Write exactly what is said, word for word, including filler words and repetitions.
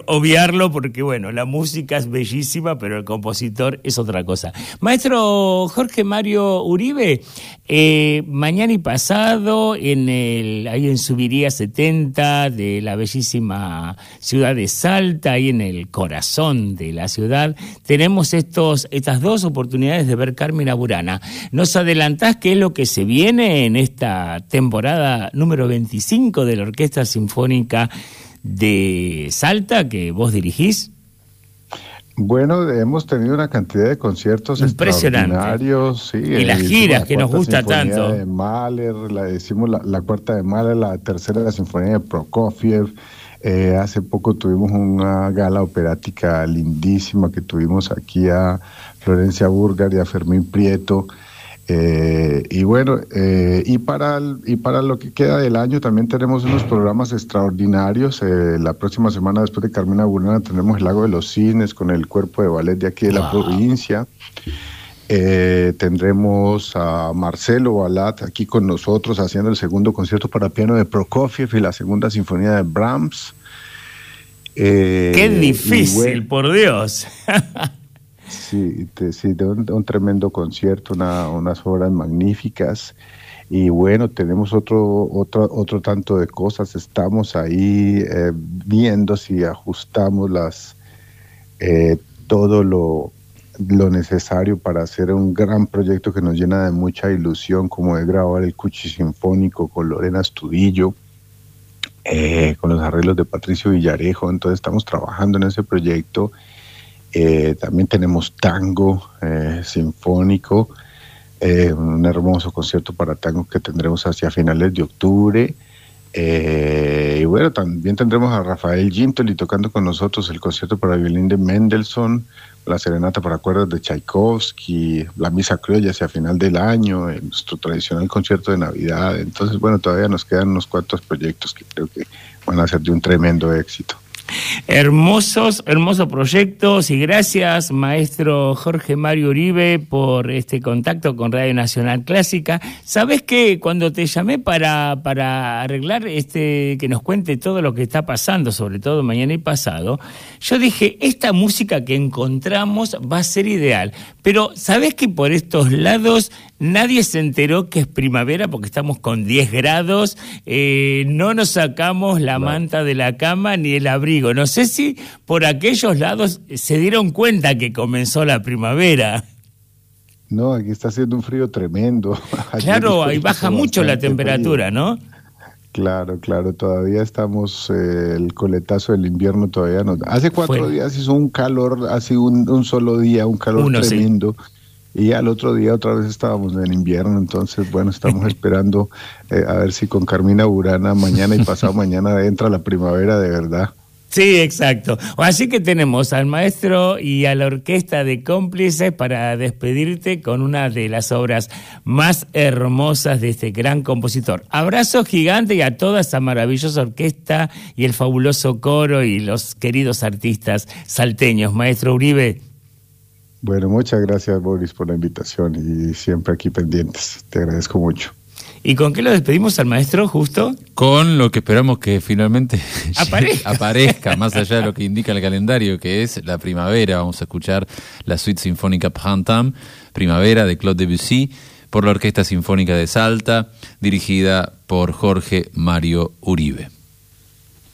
obviarlo porque, bueno, la música es bellísima, pero el compositor es otra cosa. Maestro Jorge Mario Uribe, eh, mañana y pasado, en el, ahí en Subiría setenta de la bellísima ciudad de Salta, ahí en el corazón de la ciudad, tenemos estos, estas dos oportunidades de ver Carmina Burana. ¿Nos adelantás qué es lo que se viene en esta temporada número veinticinco de la Orquesta Sinfónica de Salta, que vos dirigís? Bueno, hemos tenido una cantidad de conciertos extraordinarios, sí, y las giras que nos gusta tanto. De Mahler, la decimos la, la cuarta de Mahler, la tercera de la Sinfonía de Prokofiev. Eh, hace poco tuvimos una gala operática lindísima que tuvimos aquí a Florencia Burgar y a Fermín Prieto. Eh, y bueno, eh, y, para el, y para lo que queda del año también tenemos unos programas extraordinarios. Eh, la próxima semana, después de Carmina Burana, tendremos el Lago de los Cisnes con el cuerpo de ballet de aquí de la wow. provincia. Eh, tendremos a Marcelo Balat aquí con nosotros haciendo el segundo concierto para piano de Prokofiev y la segunda sinfonía de Brahms. Eh, ¡Qué difícil, bueno, por Dios! Sí, te, sí, de un, un tremendo concierto, una, unas obras magníficas. Y bueno, tenemos otro, otro, otro tanto de cosas. Estamos ahí eh, viendo si ajustamos las eh, todo lo, lo necesario para hacer un gran proyecto que nos llena de mucha ilusión, como es grabar el Cuchi Sinfónico con Lorena Astudillo, eh, con los arreglos de Patricio Villarejo. Entonces estamos trabajando en ese proyecto. Eh, también tenemos tango eh, sinfónico, eh, un hermoso concierto para tango que tendremos hacia finales de octubre. Eh, y bueno, también tendremos a Rafael Gintoli tocando con nosotros el concierto para violín de Mendelssohn, la serenata para cuerdas de Tchaikovsky, la misa criolla hacia final del año, eh, nuestro tradicional concierto de Navidad. Entonces, bueno, todavía nos quedan unos cuantos proyectos que creo que van a ser de un tremendo éxito. Hermosos, hermosos proyectos, y gracias, maestro Jorge Mario Uribe, por este contacto con Radio Nacional Clásica. ¿Sabés qué? Cuando te llamé para, para arreglar, este, que nos cuente todo lo que está pasando, sobre todo mañana y pasado, yo dije, esta música que encontramos va a ser ideal. Pero ¿sabés que por estos lados nadie se enteró que es primavera porque estamos con diez grados? Eh, no nos sacamos la manta de la cama ni el abrigo. No sé si por aquellos lados se dieron cuenta que comenzó la primavera. No, aquí está haciendo un frío tremendo. Claro, ahí baja mucho la temperatura, frío. ¿No? Claro, claro, todavía estamos, eh, el coletazo del invierno todavía nos da. Hace cuatro Fue. días hizo un calor, así un, un solo día, un calor Uno, tremendo. Sí. Y al otro día otra vez estábamos en invierno, entonces bueno, estamos esperando eh, a ver si con Carmina Burana mañana y pasado mañana entra la primavera de verdad. Sí, exacto. Así que tenemos al maestro y a la orquesta de cómplices para despedirte con una de las obras más hermosas de este gran compositor. Abrazo gigante y a toda esa maravillosa orquesta y el fabuloso coro y los queridos artistas salteños. Maestro Uribe. Bueno, muchas gracias, Boris, por la invitación y siempre aquí pendientes. Te agradezco mucho. ¿Y con qué lo despedimos al maestro, justo? Con lo que esperamos que finalmente aparezca. aparezca, más allá de lo que indica el calendario, que es la primavera. Vamos a escuchar la Suite Sinfónica Printemps, Primavera, de Claude Debussy, por la Orquesta Sinfónica de Salta, dirigida por Jorge Mario Uribe.